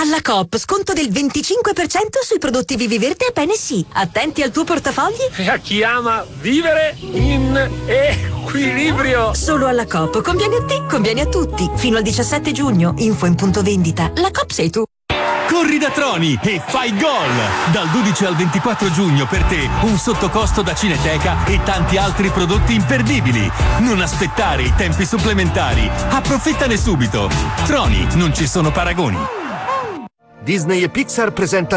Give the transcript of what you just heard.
Alla Coop, sconto del 25% sui prodotti Viviverde e Bene Sì. Attenti al tuo portafogli. E a chi ama vivere in equilibrio. Solo alla Coop. Conviene a te, conviene a tutti. Fino al 17 giugno. Info in punto vendita. La Coop sei tu. Corri da Troni e fai gol! Dal 12 al 24 giugno per te un sottocosto da Cineteca e tanti altri prodotti imperdibili. Non aspettare i tempi supplementari. Approfittane subito. Troni, non ci sono paragoni. Disney e Pixar presentano